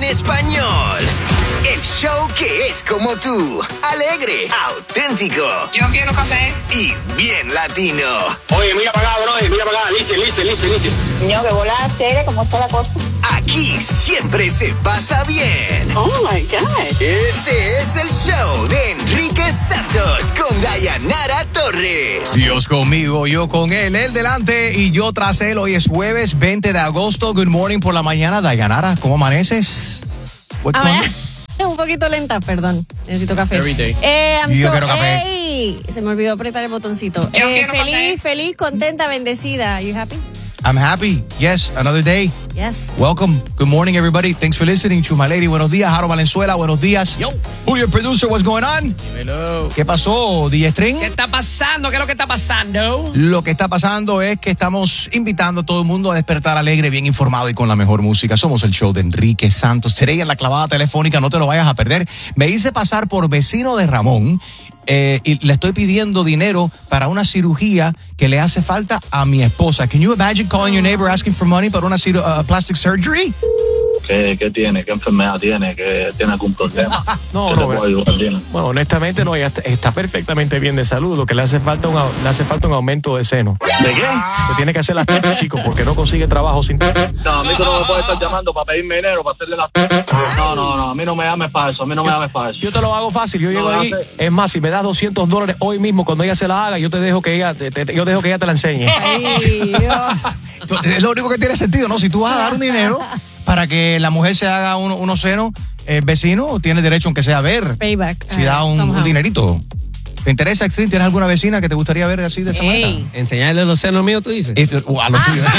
español. El show que es como tú. Alegre, auténtico. Yo quiero café. Y bien latino. Oye, mira para acá, bro. Mira para acá. Listo. Niño, que bola chévere, ¿cómo está la cosa? Aquí siempre se pasa bien. Oh, my God. Este es el show de Enrique Santos con Dayanara Torres. Dios conmigo, yo con él delante y yo tras él. Hoy es jueves 20 de agosto. Good morning por la mañana. Dayanara, ¿cómo amaneces? What's going on? Un poquito lenta, perdón. Necesito café. Yo quiero café. Ey, se me olvidó apretar el botoncito. Yo quiero café. Feliz, contenta, bendecida. You happy? I'm happy. Yes, another day. Yes. Welcome. Good morning, everybody. Thanks for listening. Chuma Lady, buenos días. Jaro Valenzuela, buenos días. Yo. Julio, el producer, what's going on? Hello. ¿Qué pasó, DJ String? ¿Qué está pasando? ¿Qué es lo que está pasando? Lo que está pasando es que estamos invitando a todo el mundo a despertar alegre, bien informado y con la mejor música. Somos el show de Enrique Santos. Today en la clavada telefónica, no te lo vayas a perder. Me hice pasar por vecino de Ramón y le estoy pidiendo dinero para una cirugía que le hace falta a mi esposa. Can you imagine calling your neighbor asking for money para una plastic surgery? ¿Qué tiene? ¿Qué enfermedad tiene? ¿Que tiene algún problema? No, bueno, honestamente no, ella está perfectamente bien de salud. Lo que le hace falta un aumento de seno. ¿De qué? Que tiene que hacer las tetas, chico, porque no consigue trabajo sin tetas. No, a mí tú no me puedes estar llamando para pedirme dinero, para hacerle las... No, a mí no me llames para eso, Yo te lo hago fácil, yo llego ahí. no. Es más, si me das $200 hoy mismo, cuando ella se la haga, yo te dejo que ella te la enseñe. Ay, Dios. Es lo único que tiene sentido, ¿no? Si tú vas a dar un dinero para que la mujer se haga unos senos, el vecino tiene derecho, aunque sea a ver. Payback. Si da un dinerito. ¿Te interesa, Extreme? ¿Tienes alguna vecina que te gustaría ver así de esa manera? Enseñarle los senos míos, tú dices. A los tuyos.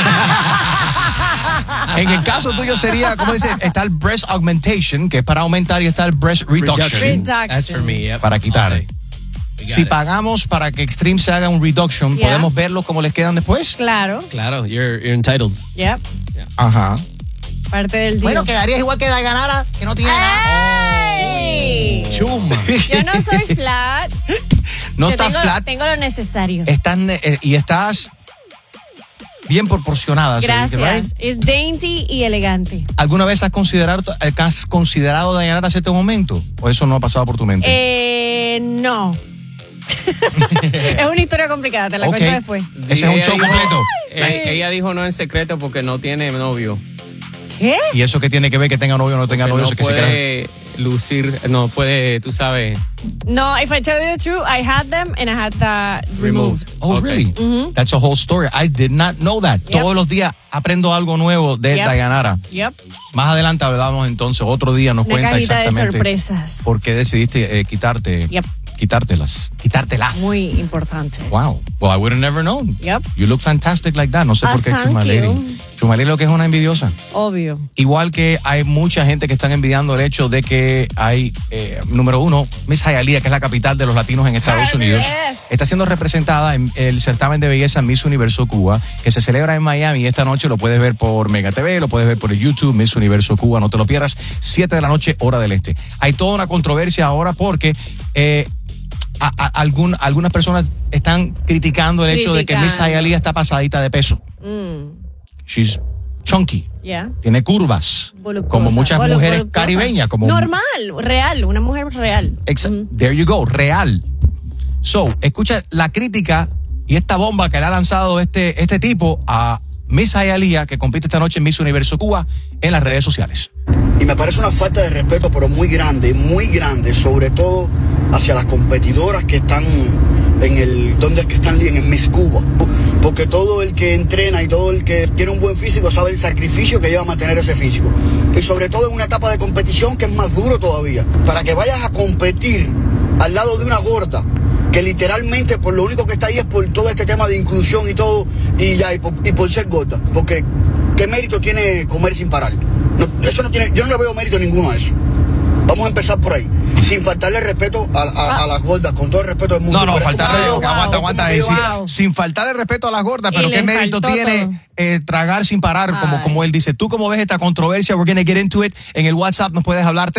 En el caso tuyo sería, ¿cómo dice? Está el breast augmentation, que es para aumentar, y está el breast reduction. That's for me, yep. Para quitar. Okay. Si pagamos para que Extreme se haga un reduction, Yeah. ¿podemos verlos cómo les quedan después? Claro. Claro, you're entitled. Yep. Ajá. Parte del deal. Bueno, quedarías igual que Dayanara, que no tiene nada. ¡Ay! Chuma. Yo no soy flat. No Yo estás flat. Tengo lo necesario. Y estás bien proporcionada. Gracias. Right? Es dainty y elegante. ¿Alguna vez has considerado Dayanara hasta este momento? ¿O eso no ha pasado por tu mente? No. Es una historia complicada, te la Ok. cuento después. Ese es un show completo. Ella dijo no en secreto porque no tiene novio. ¿Qué? ¿Y eso qué tiene que ver que tenga novio o no tenga novio? No Que se puede lucir, no puede, tú sabes. No, if I tell you the truth, I had them and I had that removed. Oh, Okay. really? That's a whole story. I did not know that. Yep. Todos los días aprendo algo nuevo de Yep. Dayanara. Yep. Más adelante hablamos entonces, otro día nos Una cuenta cajita de exactamente sorpresas. por qué decidiste quitártelas. Muy importante. Wow. Well, I would have never known. Yep. You look fantastic like that. No sé por qué thank Chuma you. Lady. Chuma Lady lo que es una envidiosa. Obvio. Igual que hay mucha gente que están envidiando el hecho de que hay, número uno, Miss Hialeah, que es la capital de los latinos en Estados Unidos, está siendo representada en el certamen de belleza Miss Universo Cuba, que se celebra en Miami. Esta noche lo puedes ver por Mega TV, lo puedes ver por el YouTube, Miss Universo Cuba, no te lo pierdas, 7 de la noche, hora del este. Hay toda una controversia ahora porque algunas personas están criticando el hecho de que Miss Hialeah está pasadita de peso. She's chunky. Yeah. Tiene curvas. Voluptuosa. Como muchas mujeres Voluptuosa. caribeñas. Como normal, real, una mujer real. There you go, real. So, escucha la crítica y esta bomba que le ha lanzado este tipo a Miss Hialeah, que compite esta noche en Miss Universo Cuba, en las redes sociales. Y me parece una falta de respeto, pero muy grande, sobre todo hacia las competidoras que están en Miss Cuba. Porque todo el que entrena y todo el que tiene un buen físico sabe el sacrificio que lleva a mantener ese físico. Y sobre todo en una etapa de competición que es más duro todavía. Para que vayas a competir al lado de una gorda, que literalmente por lo único que está ahí es por todo este tema de inclusión y todo, y por ser gorda. Porque ¿qué mérito tiene comer sin parar? Yo no le veo mérito ninguno a eso. Vamos a empezar por ahí. Sin faltarle respeto a las gordas, con todo el respeto del mundo. No, faltarle, wow, aguanta. wow. Sin faltarle respeto a las gordas, pero Y ¿qué le mérito faltó tiene tragar sin parar, como él dice? ¿Tú cómo ves esta controversia? We're gonna get into it. En el WhatsApp nos puedes hablar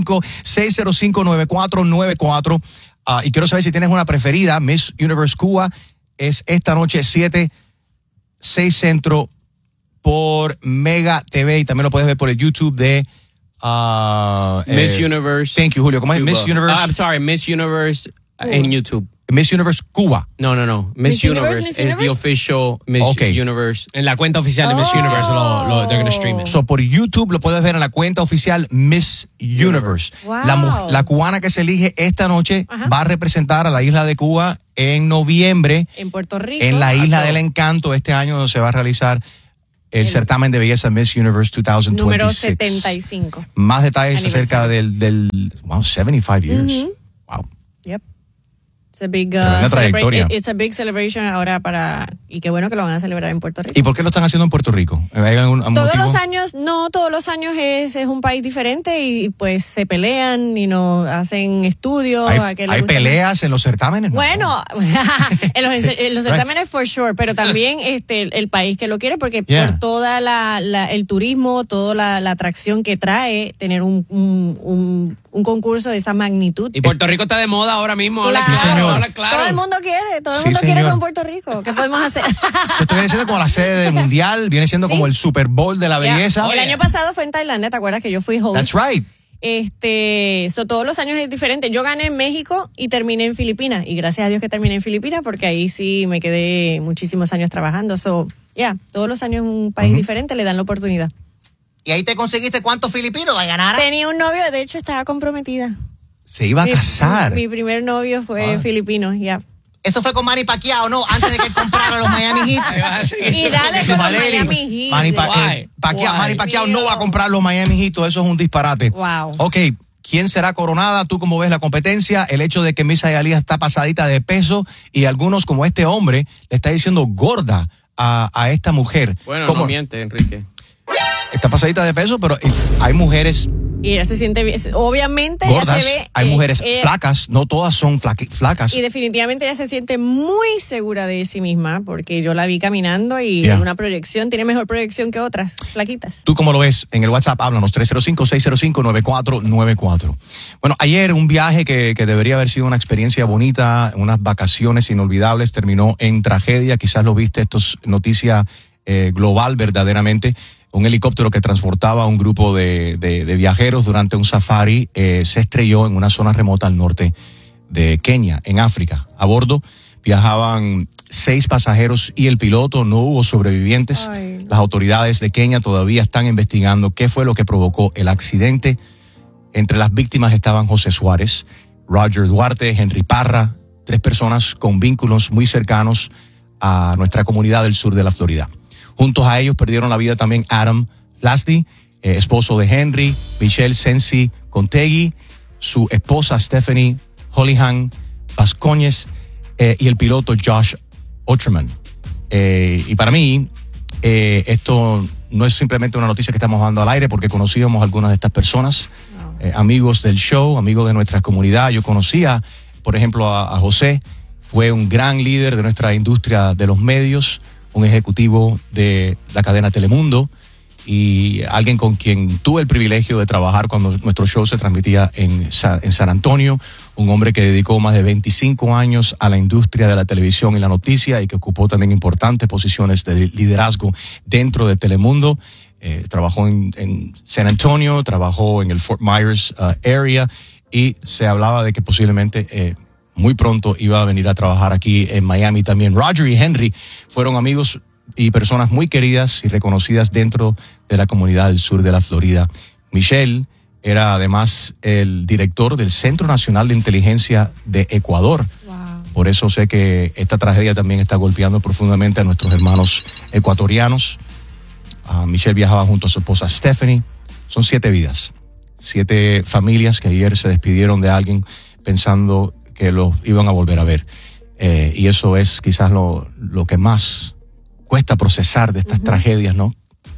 305-605-9494. Y quiero saber si tienes una preferida. Miss Universe Cuba es esta noche 7, 6 Centro por Mega TV, y también lo puedes ver por el YouTube de Miss Universe. Thank you, Julio. ¿Cómo es? Cuba. Miss Universe. I'm sorry, Miss Universe en YouTube. Miss Universe Cuba. No. Miss Universe Miss is the Universe? official Miss Okay. Universe. En la cuenta oficial de Miss Universe they're gonna stream it. So, por YouTube lo puedes ver en la cuenta oficial Miss Universe. Wow. La cubana que se elige esta noche va a representar a la isla de Cuba en noviembre En Puerto Rico. en la Isla del Encanto este año, donde se va a realizar el certamen de belleza Miss Universe 2026. Número 75. Más detalles Aniversario. acerca del 75 years. Wow. Yep. It's a big, Tremenda trayectoria. it's a big celebration ahora y qué bueno que lo van a celebrar en Puerto Rico. ¿Y por qué lo están haciendo en Puerto Rico? ¿Hay algún Todos motivo? los años es un país diferente y pues se pelean y no hacen estudios. ¿Hay peleas en los certámenes? No. Bueno, en los certámenes for sure, pero también el país que lo quiere porque por toda el turismo, toda la atracción que trae tener un concurso de esa magnitud. Y Puerto Rico está de moda ahora mismo. Claro. Sí, señor. Claro. Todo el mundo quiere, Sí, quiere señor. con Puerto Rico. ¿Qué podemos hacer? Esto viene siendo como la sede del mundial, viene siendo como el Super Bowl de la belleza. El año pasado fue en Tailandia, ¿te acuerdas que yo fui host? That's right. Todos los años es diferente. Yo gané en México y terminé en Filipinas. Y gracias a Dios que terminé en Filipinas porque ahí sí me quedé muchísimos años trabajando. Todos los años un país diferente le dan la oportunidad. ¿Y ahí te conseguiste cuántos filipinos va a ganar? Tenía un novio, de hecho estaba comprometida. Se iba a casar. Mi primer novio fue filipino, Eso fue con Manny Pacquiao, ¿no? Antes de que comprara los Miami Heat. Y dale con los Miami Heat. Manny Pacquiao no va a comprar los Miami Heat, todo eso es un disparate. Wow. Ok, ¿quién será coronada? ¿Tú cómo ves la competencia? El hecho de que Miss Hialeah está pasadita de peso y algunos, como este hombre, le está diciendo gorda a esta mujer. Bueno, ¿Cómo? no miente, Enrique. Está pasadita de peso, pero hay mujeres Y ella se siente bien. Obviamente gordas, ella se ve. hay mujeres flacas, no todas son flacas. Y definitivamente ella se siente muy segura de sí misma, porque yo la vi caminando y una proyección, tiene mejor proyección que otras flaquitas. ¿Tú cómo lo ves? En el WhatsApp, háblanos, 305-605-9494. Bueno, ayer un viaje que debería haber sido una experiencia bonita, unas vacaciones inolvidables, terminó en tragedia. Quizás lo viste, esto es noticia global verdaderamente. Un helicóptero que transportaba a un grupo de viajeros durante un safari se estrelló en una zona remota al norte de Kenia, en África. A bordo viajaban 6 pasajeros y el piloto. No hubo sobrevivientes. Ay. Las autoridades de Kenia todavía están investigando qué fue lo que provocó el accidente. Entre las víctimas estaban José Suárez, Roger Duarte, Henry Parra, 3 personas con vínculos muy cercanos a nuestra comunidad del sur de la Florida. Juntos a ellos perdieron la vida también Adam Lasty, esposo de Henry, Michelle Sensi Contegui, su esposa Stephanie Holihan Vascoñez y el piloto Josh Otterman. Y para mí, esto no es simplemente una noticia que estamos dando al aire, porque conocíamos a algunas de estas personas, amigos del show, amigos de nuestra comunidad. Yo conocía, por ejemplo, a José, fue un gran líder de nuestra industria de los medios, un ejecutivo de la cadena Telemundo y alguien con quien tuve el privilegio de trabajar cuando nuestro show se transmitía en San Antonio, un hombre que dedicó más de 25 años a la industria de la televisión y la noticia y que ocupó también importantes posiciones de liderazgo dentro de Telemundo. Trabajó en San Antonio, trabajó en el Fort Myers area y se hablaba de que posiblemente muy pronto iba a venir a trabajar aquí en Miami también. Roger y Henry fueron amigos y personas muy queridas y reconocidas dentro de la comunidad del sur de la Florida. Michelle era además el director del Centro Nacional de Inteligencia de Ecuador. Wow. Por eso sé que esta tragedia también está golpeando profundamente a nuestros hermanos ecuatorianos. Michelle viajaba junto a su esposa Stephanie. Son 7 vidas, 7 familias que ayer se despidieron de alguien pensando que los iban a volver a ver. Y eso es quizás lo que más cuesta procesar de estas tragedias, ¿no?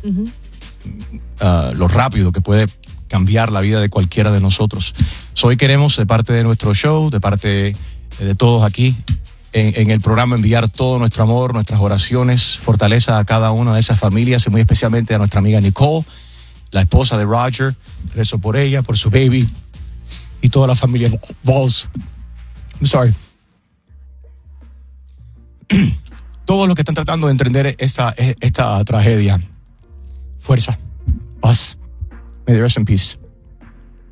Lo rápido que puede cambiar la vida de cualquiera de nosotros. Hoy queremos, de parte de nuestro show, de parte de todos aquí, en el programa, enviar todo nuestro amor, nuestras oraciones, fortaleza a cada una de esas familias, y muy especialmente a nuestra amiga Nicole, la esposa de Roger. Rezo por ella, por su baby y toda la familia Walls. I'm sorry. Todos los que están tratando de entender esta tragedia. Fuerza. Paz. May they rest in peace.